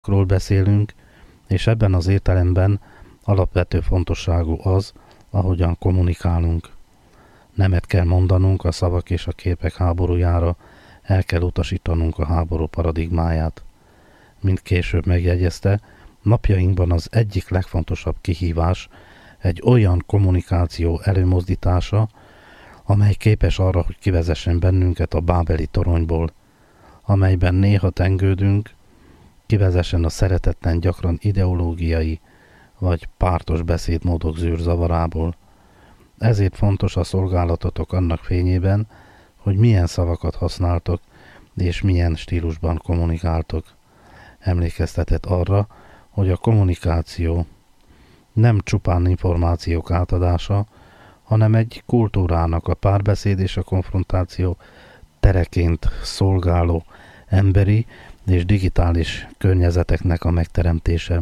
szavakról beszélünk, és ebben az értelemben alapvető fontosságú az, ahogyan kommunikálunk. Nemet kell mondanunk a szavak és a képek háborújára, el kell utasítanunk a háború paradigmáját. Mint később megjegyezte, napjainkban az egyik legfontosabb kihívás egy olyan kommunikáció előmozdítása, amely képes arra, hogy kivezessen bennünket a bábeli toronyból, amelyben néha tengődünk, kivezessen a szeretetlen gyakran ideológiai vagy pártos beszédmódok zűrzavarából. Ezért fontos a szolgálatotok annak fényében, hogy milyen szavakat használtok, és milyen stílusban kommunikáltok. Emlékeztetett arra, hogy a kommunikáció nem csupán információk átadása, hanem egy kultúrának a párbeszéd és a konfrontáció tereként szolgáló emberi és digitális környezeteknek a megteremtése.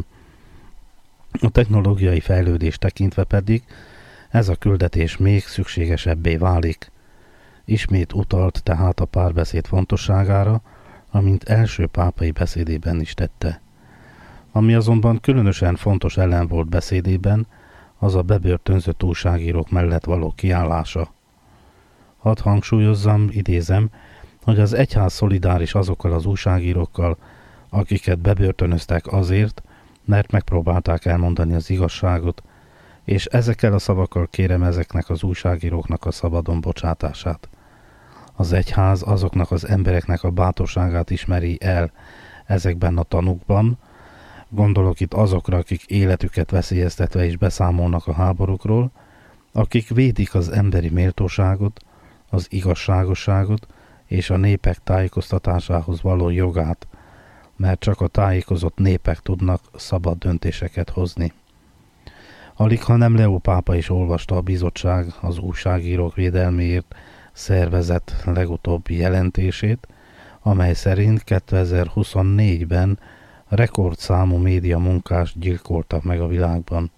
A technológiai fejlődés tekintve pedig ez a küldetés még szükségesebbé válik. Ismét utalt tehát a párbeszéd fontosságára, amint első pápai beszédében is tette. Ami azonban különösen fontos ellen volt beszédében, az a bebörtönzött újságírók mellett való kiállása. Hadd hangsúlyozzam, idézem, hogy az egyház szolidáris azokkal az újságírókkal, akiket bebörtönöztek azért, mert megpróbálták elmondani az igazságot, és ezekkel a szavakkal kérem ezeknek az újságíróknak a szabadon bocsátását. Az egyház azoknak az embereknek a bátorságát ismeri el ezekben a tanúkban, gondolok itt azokra, akik életüket veszélyeztetve is beszámolnak a háborúkról, akik védik az emberi méltóságot, az igazságosságot és a népek tájékoztatásához való jogát, mert csak a tájékozott népek tudnak szabad döntéseket hozni. Aligha nem Leó pápa is olvasta a bizottság az újságírók védelméért szervezett legutóbbi jelentését, amely szerint 2024-ben rekordszámú média munkást gyilkoltak meg a világban.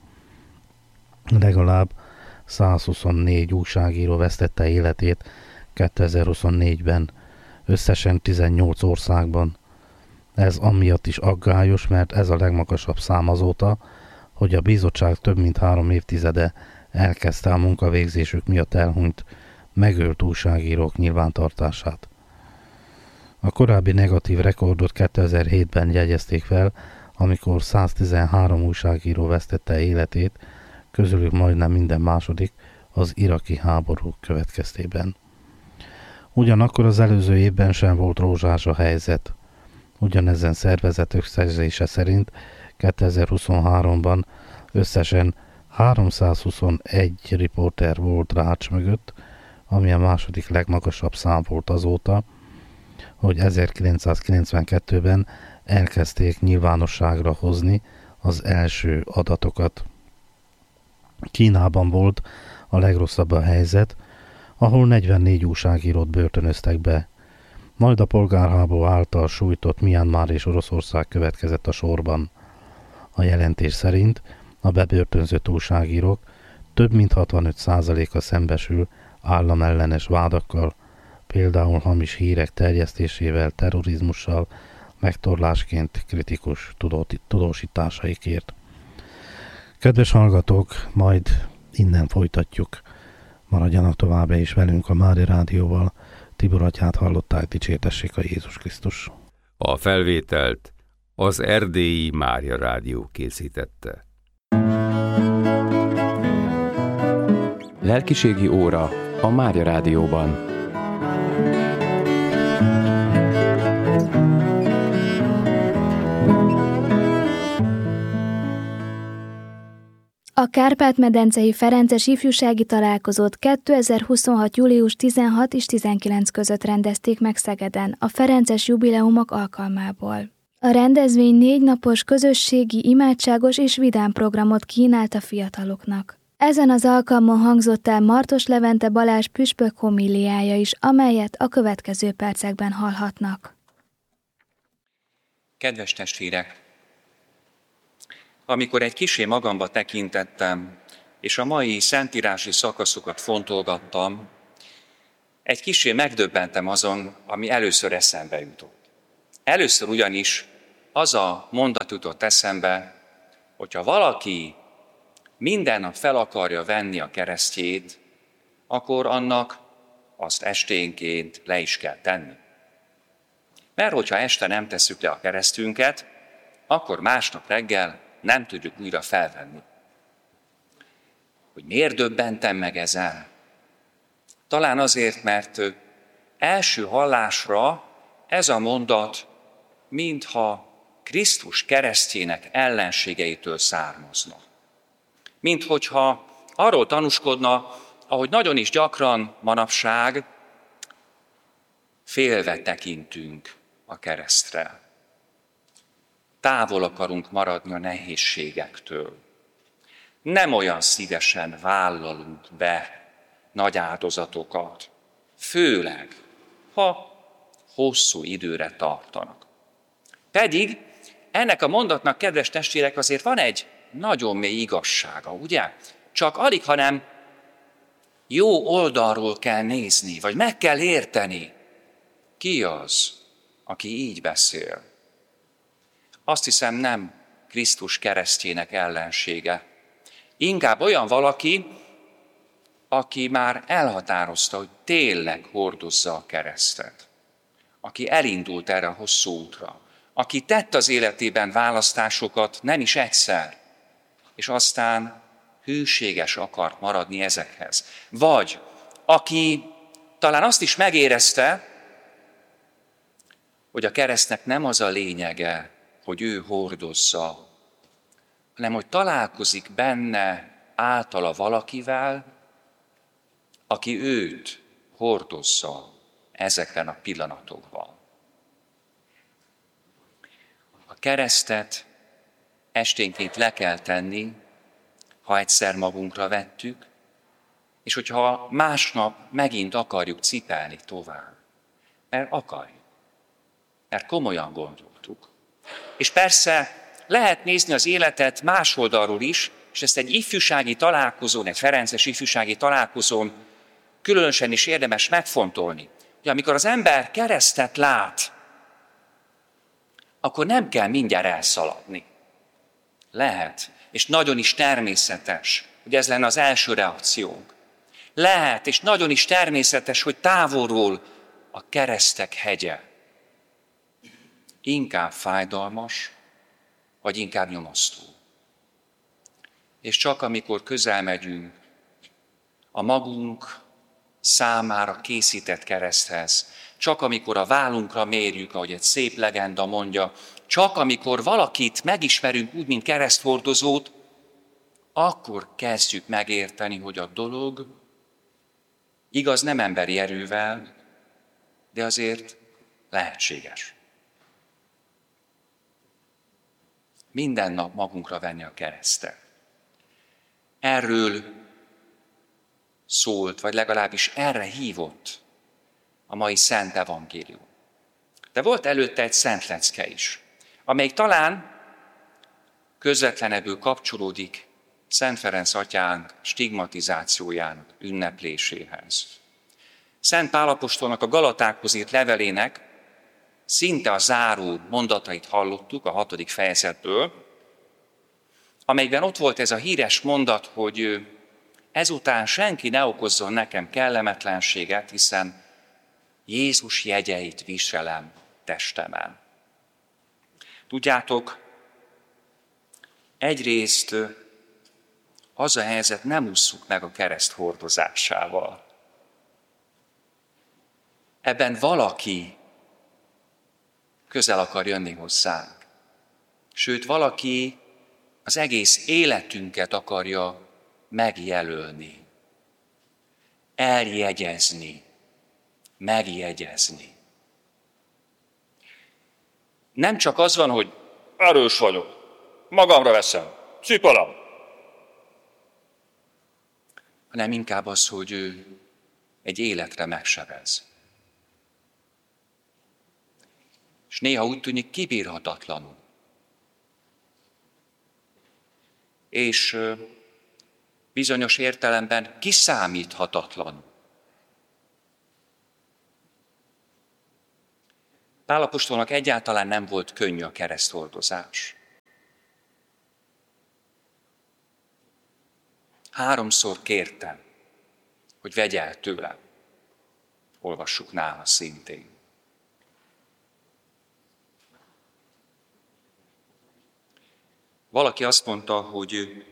Legalább 124 újságíró vesztette életét 2024-ben, összesen 18 országban. Ez amiatt is aggályos, mert ez a legmagasabb szám azóta, hogy a bizottság több mint 3 évtizede elkezdte a munkavégzésük miatt elhunyt, megölt újságírók nyilvántartását. A korábbi negatív rekordot 2007-ben jegyezték fel, amikor 113 újságíró vesztette életét, közülük majdnem minden második az iraki háború következtében. Ugyanakkor az előző évben sem volt rózsás a helyzet. Ugyanezen szervezet összegzése szerint 2023-ban összesen 321 riporter volt rács mögött, ami a második legmagasabb szám volt azóta, hogy 1992-ben elkezdték nyilvánosságra hozni az első adatokat. Kínában volt a legrosszabb a helyzet, ahol 44 újságírót börtönöztek be. Majd a polgárháború által sújtott Myanmar és Oroszország következett a sorban. A jelentés szerint a bebörtönzött újságírók több mint 65%-a szembesül államellenes vádakkal, például hamis hírek terjesztésével, terrorizmussal, megtorlásként kritikus tudósításaikért. Kedves hallgatók, majd innen folytatjuk. Maradjanak továbbra is velünk a Mária Rádióval. Tibor atyát hallották, dicsértessék a Jézus Krisztus. A felvételt az Erdélyi Mária Rádió készítette. Lelkiségi óra a Mária Rádióban. A Kárpát-medencei Ferences ifjúsági találkozót 2026. július 16 és 19 között rendezték meg Szegeden a Ferences jubileumok alkalmából. A rendezvény 4 napos közösségi, imádságos és vidám programot kínált a fiataloknak. Ezen az alkalmon hangzott el Martos Levente Balázs püspök homíliája is, amelyet a következő percekben hallhatnak. Kedves testvérek! Amikor egy kissé magamba tekintettem, és a mai szentírási szakaszokat fontolgattam, egy kissé megdöbbentem azon, ami először eszembe jutott. Először ugyanis az a mondat jutott eszembe, hogyha valaki minden nap fel akarja venni a keresztjét, akkor annak azt esténként le is kell tenni. Mert hogyha este nem tesszük le a keresztünket, akkor másnap reggel nem tudjuk újra felvenni. Hogy miért döbbentem meg ezen? Talán azért, mert első hallásra ez a mondat mintha Krisztus keresztjének ellenségeitől származna. Minthogyha arról tanúskodna, ahogy nagyon is gyakran manapság félve tekintünk a keresztre. Távol akarunk maradni a nehézségektől. Nem olyan szívesen vállalunk be nagy áldozatokat, főleg, ha hosszú időre tartanak. Pedig ennek a mondatnak, kedves testvérek, azért van egy nagyon mély igazsága, ugye? Csak alig, hanem jó oldalról kell nézni, vagy meg kell érteni, ki az, aki így beszél. Azt hiszem, nem Krisztus keresztjének ellensége. Inkább olyan valaki, aki már elhatározta, hogy tényleg hordozza a keresztet. Aki elindult erre a hosszú útra. Aki tett az életében választásokat nem is egyszer, és aztán hűséges akart maradni ezekhez. Vagy aki talán azt is megérezte, hogy a keresztnek nem az a lényege, hogy ő hordozza, hanem hogy találkozik benne általa valakivel, aki őt hordozza ezekben a pillanatokban. A keresztet esténként le kell tenni, ha egyszer magunkra vettük, és hogyha másnap megint akarjuk cipelni tovább. Mert akarjuk. Mert komolyan gondoltuk. És persze lehet nézni az életet más oldalról is, és ezt egy ifjúsági találkozón, egy ferences ifjúsági találkozón különösen is érdemes megfontolni, hogy amikor az ember keresztet lát, akkor nem kell mindjárt elszaladni. Lehet, és nagyon is természetes, hogy ez lenne az első reakciónk. Lehet, és nagyon is természetes, hogy távolról a keresztek hegye. Inkább fájdalmas, vagy inkább nyomasztó. És csak amikor közel megyünk a magunk számára készített kereszthez, csak amikor a vállunkra mérjük, ahogy egy szép legenda mondja, csak amikor valakit megismerünk úgy, mint kereszthordozót, akkor kezdjük megérteni, hogy a dolog igaz nem emberi erővel, de azért lehetséges. Minden nap magunkra venni a keresztet. Erről szólt, vagy legalábbis erre hívott a mai Szent Evangélium. De volt előtte egy szent lecke is, amelyik talán közvetlenebbül kapcsolódik Szent Ferenc atyánk stigmatizációjának ünnepléséhez. Szent Pál apostolnak a Galatákhoz írt levelének szinte a záró mondatait hallottuk a 6. fejezetből, amelyben ott volt ez a híres mondat, hogy ezután senki ne okozzon nekem kellemetlenséget, hiszen Jézus jegyeit viselem testemen. Tudjátok, egyrészt az a helyzet, nem ússzuk meg a kereszt hordozásával. Ebben valaki közel akar jönni hozzánk. Sőt, valaki az egész életünket akarja megjelölni, eljegyezni, megjegyezni. Nem csak az van, hogy erős vagyok, magamra veszem, cipelem, hanem inkább az, hogy ő egy életre megsebez. És néha úgy tűnik kibírhatatlanul. És bizonyos értelemben kiszámíthatatlanul. Pál apostolnak egyáltalán nem volt könnyű a kereszthordozás. 3-szor kértem, hogy vegye el tőlem. Olvassuk nála szintén. Valaki azt mondta, hogy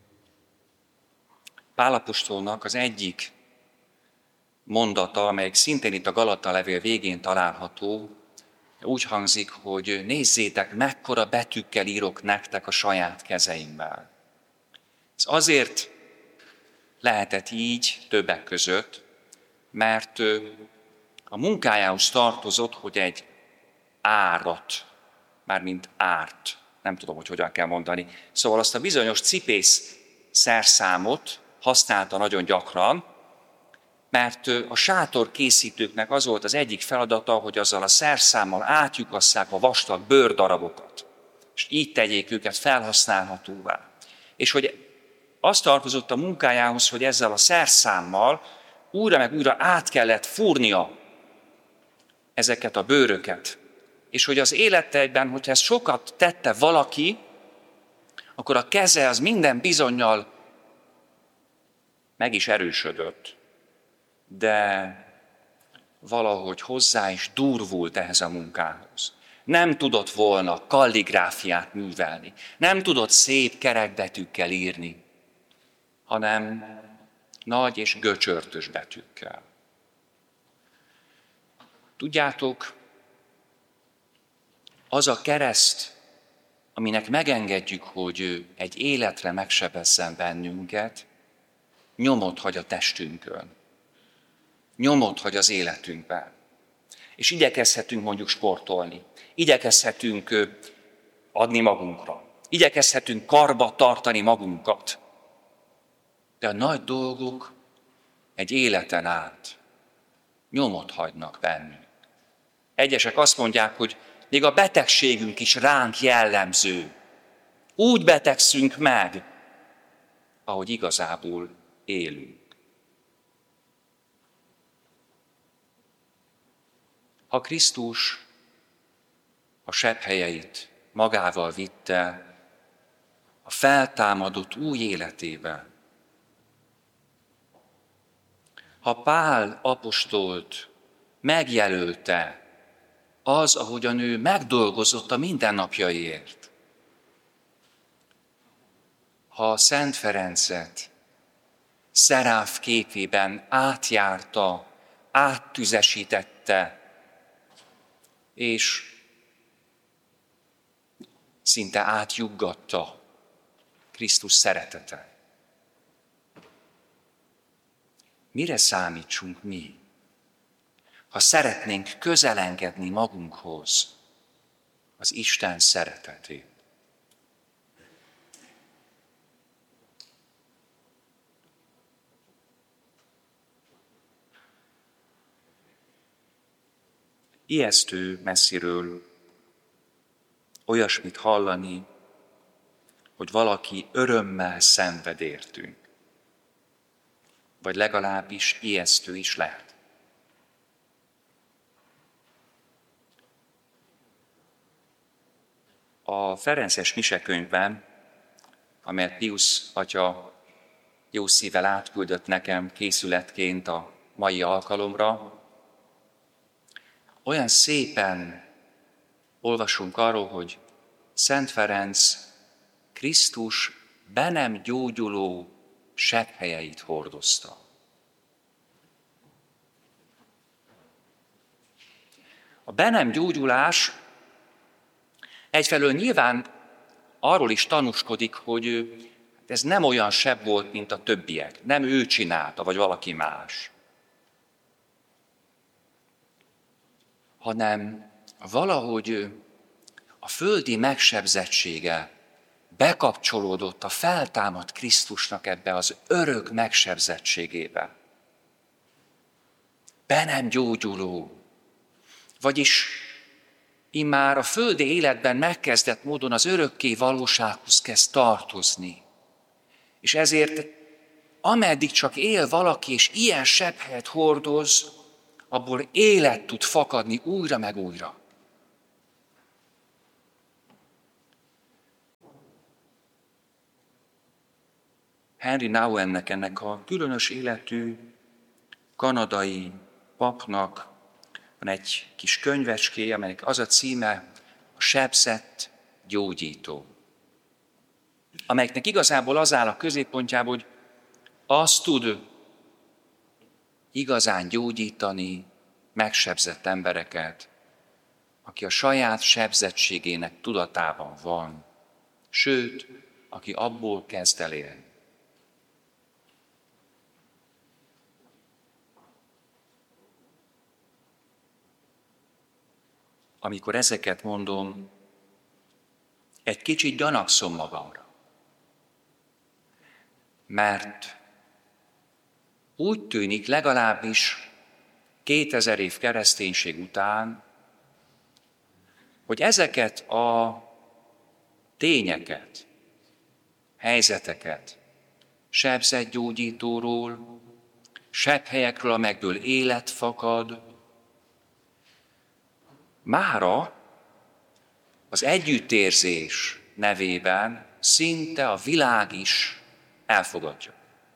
Pál apostolnak az egyik mondata, amelyik szintén itt a Galata levél végén található, úgy hangzik, hogy nézzétek, mekkora betűkkel írok nektek a saját kezeimmel. Ez azért lehetett így többek között, mert a munkájához tartozott, hogy egy árat, mármint árt, nem tudom, hogy hogyan kell mondani, szóval azt a bizonyos cipész szerszámot használta nagyon gyakran, mert a sátorkészítőknek az volt az egyik feladata, hogy azzal a szerszámmal átlyukasszák a vastag bőrdarabokat, és így tegyék őket felhasználhatóvá. És hogy az tartozott a munkájához, hogy ezzel a szerszámmal újra meg újra át kellett fúrnia ezeket a bőröket. És hogy az életeiben, hogyha ezt sokat tette valaki, akkor a keze az minden bizonnyal meg is erősödött, de valahogy hozzá is durvult ehhez a munkához. Nem tudott volna kalligráfiát művelni, nem tudott szép kerekbetűkkel írni, hanem nagy és göcsörtös betűkkel. Tudjátok, az a kereszt, aminek megengedjük, hogy egy életre megsebesszen bennünket, nyomot hagy a testünkön, nyomot hagy az életünkben. És igyekezhetünk mondjuk sportolni, igyekezhetünk adni magunkra, igyekezhetünk karba tartani magunkat, de a nagy dolgok egy életen át nyomot hagynak bennünk. Egyesek azt mondják, hogy még a betegségünk is ránk jellemző. Úgy betegszünk meg, ahogy igazából élünk. Ha Krisztus a sebhelyeit magával vitte a feltámadott új életébe, ha Pál apostolt megjelölte az, ahogyan ő megdolgozott a mindennapjaiért, ha Szent Ferencet szeráf képében átjárta, áttüzesítette, és szinte átjuggatta Krisztus szeretete. Mire számítsunk mi, ha szeretnénk közelengedni magunkhoz az Isten szeretetét? Ijesztő messziről olyasmit hallani, hogy valaki örömmel szenved értünk. Vagy legalábbis ijesztő is lehet. A ferences misekönyvben, amelyet Piusz atya jó szívvel átküldött nekem készületként a mai alkalomra, olyan szépen olvasunk arról, hogy Szent Ferenc Krisztus be nem gyógyuló sebhelyeit hordozta. A be nem gyógyulás egyfelől nyilván arról is tanúskodik, hogy ez nem olyan seb volt, mint a többiek. Nem ő csinálta, vagy valaki más. Hanem valahogy a földi megsebzettsége bekapcsolódott a feltámadt Krisztusnak ebbe az örök megsebzettségébe. Be nem gyógyuló, vagyis immár a földi életben megkezdett módon az örökké valósághoz kezd tartozni. És ezért ameddig csak él valaki, és ilyen sebhelyet hordoz, abból élet tud fakadni újra meg újra. Henry Nouwennek, ennek a különös életű kanadai papnak van egy kis könyvecskéje, amelynek az a címe, a sebzett gyógyító, amelyeknek igazából az áll a középpontjában, hogy azt tud igazán gyógyítani megsebzett embereket, aki a saját sebzettségének tudatában van, sőt, aki abból kezd el élni. Amikor ezeket mondom, egy kicsit gyanakszom magamra. Mert úgy tűnik, legalábbis 2000 év kereszténység után, hogy ezeket a tényeket, helyzeteket sebzett gyógyítóról, sebhelyekről, amelyekből élet fakad, mára az együttérzés nevében szinte a világ is elfogadja.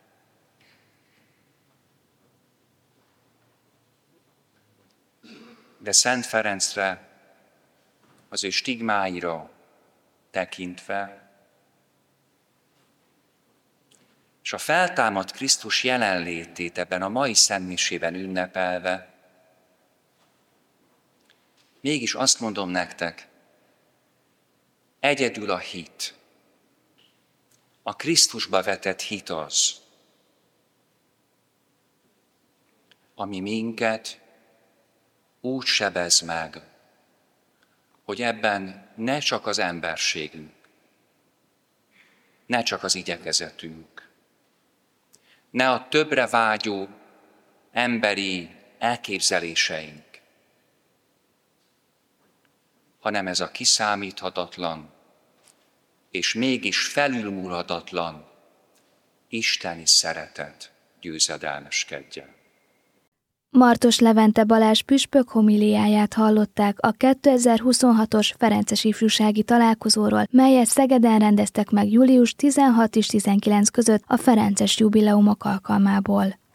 De Szent Ferencre, az ő stigmáira tekintve, és a feltámadt Krisztus jelenlétét ebben a mai szentmisében ünnepelve, mégis azt mondom nektek, egyedül a hit, a Krisztusba vetett hit az, ami minket úgy sebez meg, hogy ebben ne csak az emberségünk, ne csak az igyekezetünk, ne a többre vágyó emberi elképzeléseink, hanem ez a kiszámíthatatlan és mégis felülmúlhatatlan isteni szeretet győzedelmeskedjen. Martos Levente Balázs püspök homiliáját hallották a 2026-os Ferences ifjúsági találkozóról, melyet Szegeden rendeztek meg július 16 és 19 között a Ferences jubileumok alkalmából.